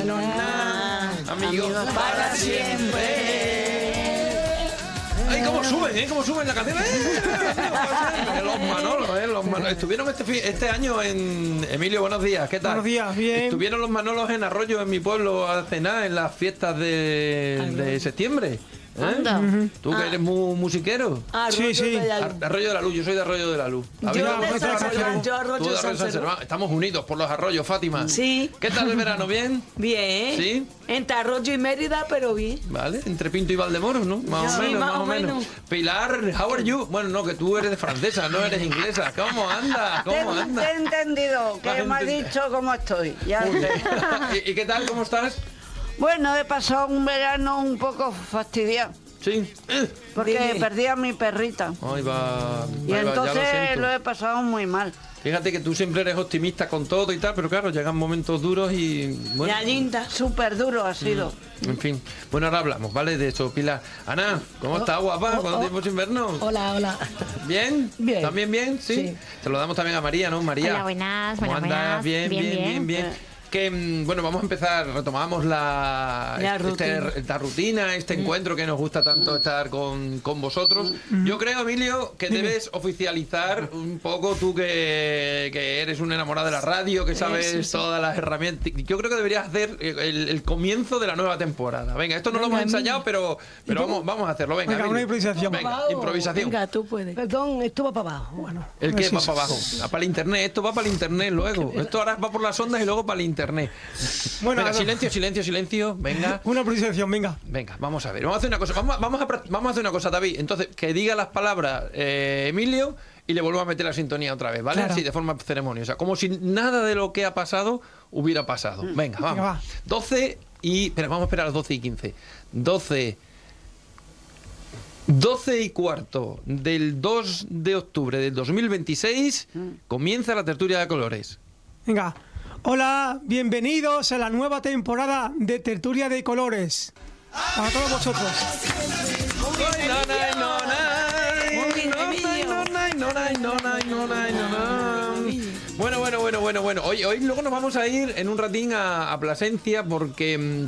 Amigos para siempre. Ay, cómo suben la canción. Los Manolos. Estuvieron este año en... Emilio, buenos días, ¿qué tal? Buenos días, bien. Estuvieron los Manolos en Arroyo, en mi pueblo, a cenar en las fiestas de septiembre. Anda. Tú que eres muy musiquero. Sí. Arroyo de la Luz, yo soy de Arroyo de la Luz. Yo de Arroyo Tú de de San Serván. Estamos unidos por los arroyos, Fátima. Sí. ¿Qué tal el verano? ¿Bien? Bien. ¿Sí? Entre Arroyo y Mérida, pero bien. Vale, entre Pinto y Valdemoro, ¿no? Más o menos. Pilar, how are you? Bueno, no, que tú eres francesa, no eres inglesa. ¿Cómo andas? Te he entendido, que me has dicho cómo estoy. Ya Muy bien. sé. ¿Y qué tal? ¿Cómo estás? Bueno, he pasado un verano un poco fastidiado, Sí. porque Dime. perdí a mi perrita. Ahí va. Y ahí va, ya entonces siento. lo he pasado muy mal. Fíjate que tú siempre eres optimista con todo y tal, pero claro, llegan momentos duros y... Bueno, La linda. Súper duro ha sido. en fin. Bueno, ahora hablamos, ¿vale? De eso, Pilar. Ana, ¿cómo estás, guapa? ¿Cuánto tiempo sin vernos? Hola. ¿Bien? Bien. ¿También bien? ¿Sí? Sí. Saludamos también a María, ¿no? María. Hola, buenas, ¿Cómo buenas, andas? buenas. Bien. Que, bueno, vamos a empezar, retomamos la rutina, este encuentro que nos gusta tanto estar con vosotros. Yo creo, Emilio, que debes oficializar un poco tú que eres un enamorado de la radio, que sabes todas las herramientas. Yo creo que deberías hacer el comienzo de la nueva temporada. Venga, esto no lo hemos ensayado, pero vamos a hacerlo. Venga, Venga, una improvisación. Venga, improvisación. Venga, tú puedes. Perdón, esto va para abajo. Bueno. ¿El qué va Sí. para abajo? Para el internet. Esto va para el internet luego. Esto ahora va por las ondas y luego para el internet. Bueno, Venga, silencio. Venga. una improvisación, venga. Venga, vamos a ver. Vamos a hacer una cosa. Vamos a hacer una cosa, David. Entonces, que diga las palabras Emilio y le vuelvo a meter la sintonía otra vez, ¿vale? Claro. Sí, de forma ceremoniosa. Como si nada de lo que ha pasado hubiera pasado. Venga, vamos. Venga, va. 12 y... Espera, vamos a esperar a las 12 y 15. 12 y cuarto del 2 de octubre del 2026 comienza la tertulia de colores. Venga. Hola, bienvenidos a la nueva temporada de Tertulia de Colores. Para todos vosotros. Bueno. Hoy luego nos vamos a ir en un ratín a Plasencia porque